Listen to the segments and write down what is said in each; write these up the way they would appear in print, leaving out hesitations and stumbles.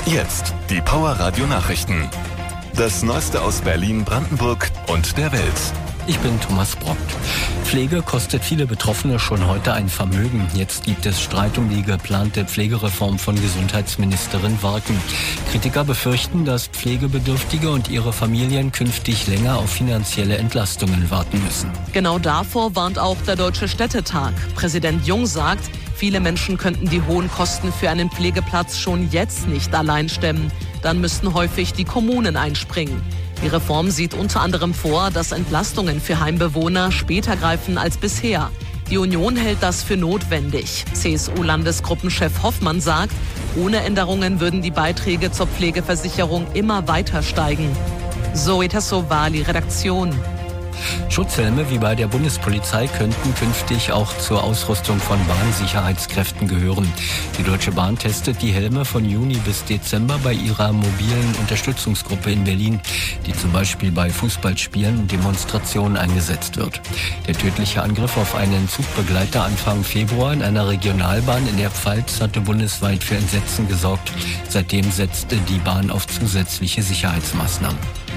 Jetzt die Power Radio Nachrichten. Das Neueste aus Berlin, Brandenburg und der Welt. Ich bin Thomas Brockt. Pflege kostet viele Betroffene schon heute ein Vermögen. Jetzt gibt es Streit um die geplante Pflegereform von Gesundheitsministerin Worken. Kritiker befürchten, dass Pflegebedürftige und ihre Familien künftig länger auf finanzielle Entlastungen warten müssen. Genau davor warnt auch der Deutsche Städtetag. Präsident Jung sagt, viele Menschen könnten die hohen Kosten für einen Pflegeplatz schon jetzt nicht allein stemmen. Dann müssten häufig die Kommunen einspringen. Die Reform sieht unter anderem vor, dass Entlastungen für Heimbewohner später greifen als bisher. Die Union hält das für notwendig. CSU-Landesgruppenchef Hoffmann sagt, ohne Änderungen würden die Beiträge zur Pflegeversicherung immer weiter steigen. Zoe Tassovali, Redaktion. Schutzhelme wie bei der Bundespolizei könnten künftig auch zur Ausrüstung von Bahnsicherheitskräften gehören. Die Deutsche Bahn testet die Helme von Juni bis Dezember bei ihrer mobilen Unterstützungsgruppe in Berlin, die zum Beispiel bei Fußballspielen und Demonstrationen eingesetzt wird. Der tödliche Angriff auf einen Zugbegleiter Anfang Februar in einer Regionalbahn in der Pfalz hatte bundesweit für Entsetzen gesorgt. Seitdem setzte die Bahn auf zusätzliche Sicherheitsmaßnahmen.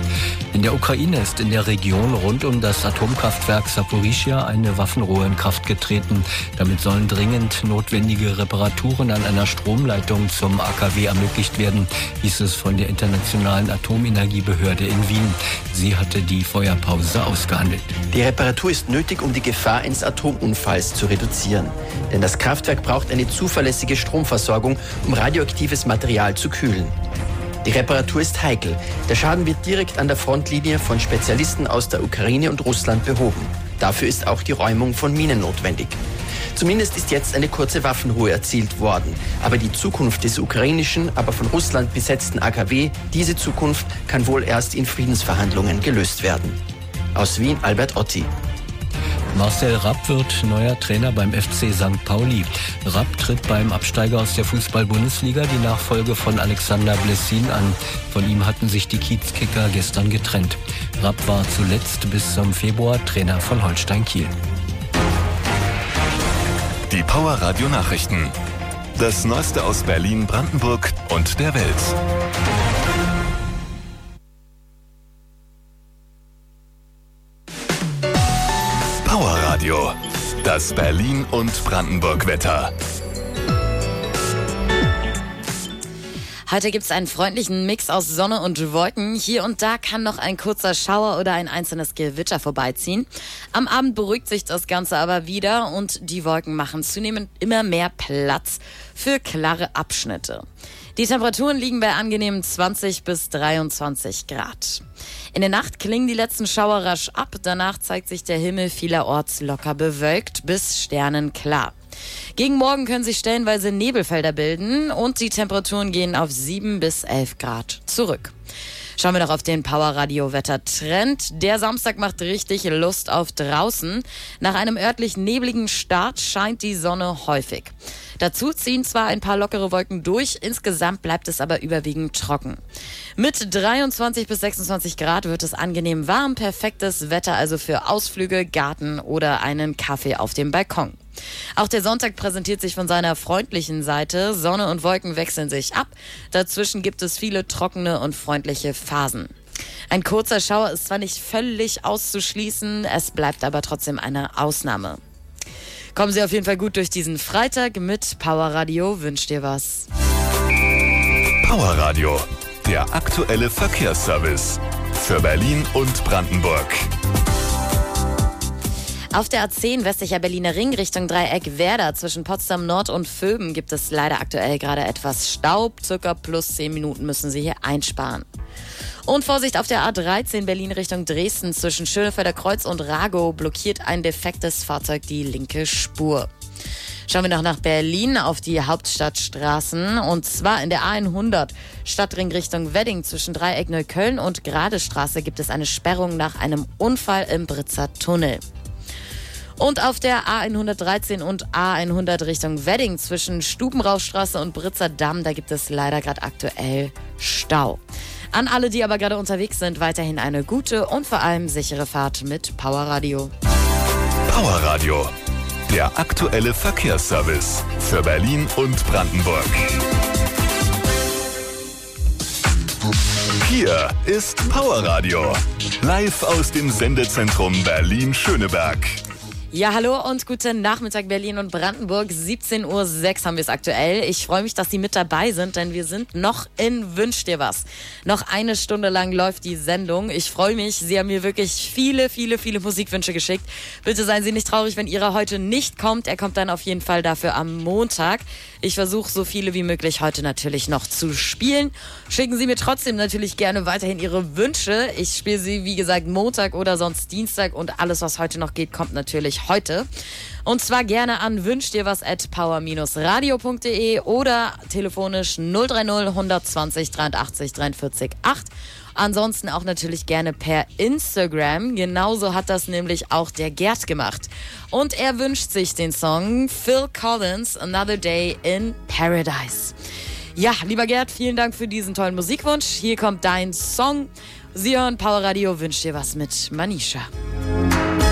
In der Ukraine ist in der Region rund um das Atomkraftwerk Saporischschja eine Waffenruhe in Kraft getreten. Damit sollen dringend notwendige Reparaturen an einer Stromleitung zum AKW ermöglicht werden, hieß es von der Internationalen Atomenergiebehörde in Wien. Sie hatte die Feuerpause ausgehandelt. Die Reparatur ist nötig, um die Gefahr eines Atomunfalls zu reduzieren. Denn das Kraftwerk braucht eine zuverlässige Stromversorgung, um radioaktives Material zu kühlen. Die Reparatur ist heikel. Der Schaden wird direkt an der Frontlinie von Spezialisten aus der Ukraine und Russland behoben. Dafür ist auch die Räumung von Minen notwendig. Zumindest ist jetzt eine kurze Waffenruhe erzielt worden. Aber die Zukunft des ukrainischen, aber von Russland besetzten AKW, diese Zukunft kann wohl erst in Friedensverhandlungen gelöst werden. Aus Wien, Albert Otti. Marcel Rapp wird neuer Trainer beim FC St. Pauli. Rapp tritt beim Absteiger aus der Fußball-Bundesliga die Nachfolge von Alexander Blessin an. Von ihm hatten sich die Kiezkicker gestern getrennt. Rapp war zuletzt bis zum Februar Trainer von Holstein Kiel. Die Power Radio Nachrichten. Das Neueste aus Berlin, Brandenburg und der Welt. Power Radio. Das Berlin- und Brandenburg-Wetter. Heute gibt es einen freundlichen Mix aus Sonne und Wolken. Hier und da kann noch ein kurzer Schauer oder ein einzelnes Gewitter vorbeiziehen. Am Abend beruhigt sich das Ganze aber wieder und die Wolken machen zunehmend immer mehr Platz für klare Abschnitte. Die Temperaturen liegen bei angenehmen 20 bis 23 Grad. In der Nacht klingen die letzten Schauer rasch ab. Danach zeigt sich der Himmel vielerorts locker bewölkt bis sternenklar. Gegen Morgen können sich stellenweise Nebelfelder bilden und die Temperaturen gehen auf 7 bis 11 Grad zurück. Schauen wir noch auf den Power-Radio-Wetter-Trend. Der Samstag macht richtig Lust auf draußen. Nach einem örtlich nebligen Start scheint die Sonne häufig. Dazu ziehen zwar ein paar lockere Wolken durch, insgesamt bleibt es aber überwiegend trocken. Mit 23 bis 26 Grad wird es angenehm warm, perfektes Wetter also für Ausflüge, Garten oder einen Kaffee auf dem Balkon. Auch der Sonntag präsentiert sich von seiner freundlichen Seite. Sonne und Wolken wechseln sich ab. Dazwischen gibt es viele trockene und freundliche Phasen. Ein kurzer Schauer ist zwar nicht völlig auszuschließen, es bleibt aber trotzdem eine Ausnahme. Kommen Sie auf jeden Fall gut durch diesen Freitag. Mit Power Radio wünscht ihr was. Power Radio. Der aktuelle Verkehrsservice. Für Berlin und Brandenburg. Auf der A10 westlicher Berliner Ring Richtung Dreieck Werder zwischen Potsdam Nord und Vöben gibt es leider aktuell gerade etwas Staub. Circa plus 10 Minuten müssen Sie hier einsparen. Und Vorsicht auf der A13 Berlin Richtung Dresden zwischen Schönefelder Kreuz und Ragow blockiert ein defektes Fahrzeug die linke Spur. Schauen wir noch nach Berlin auf die Hauptstadtstraßen und zwar in der A100 Stadtring Richtung Wedding zwischen Dreieck Neukölln und Gradestraße gibt es eine Sperrung nach einem Unfall im Britzer Tunnel. Und auf der A113 und A100 Richtung Wedding zwischen Stubenraustraße und Britzer Damm, da gibt es leider gerade aktuell Stau. An alle, die aber gerade unterwegs sind, weiterhin eine gute und vor allem sichere Fahrt mit Power Radio. Power Radio. Der aktuelle Verkehrsservice für Berlin und Brandenburg. Hier ist Powerradio. Live aus dem Sendezentrum Berlin-Schöneberg. Ja, hallo und guten Nachmittag Berlin und Brandenburg. 17:06 Uhr haben wir es aktuell. Ich freue mich, dass Sie mit dabei sind, denn wir sind noch in Wünsch dir was. Noch eine Stunde lang läuft die Sendung. Ich freue mich. Sie haben mir wirklich viele Musikwünsche geschickt. Bitte seien Sie nicht traurig, wenn Ihrer heute nicht kommt. Er kommt dann auf jeden Fall dafür am Montag. Ich versuche so viele wie möglich heute natürlich noch zu spielen. Schicken Sie mir trotzdem natürlich gerne weiterhin Ihre Wünsche. Ich spiele sie, wie gesagt, Montag oder sonst Dienstag und alles, was heute noch geht, kommt natürlich heute. Und zwar gerne an wünschdirwas@power-radio.de oder telefonisch 030 120 83 43 8. Ansonsten auch natürlich gerne per Instagram. Genauso hat das nämlich auch der Gerd gemacht. Und er wünscht sich den Song Phil Collins, Another Day in Paradise. Ja, lieber Gerd, vielen Dank für diesen tollen Musikwunsch. Hier kommt dein Song. Sie hören Power Radio, wünscht dir was mit Manisha.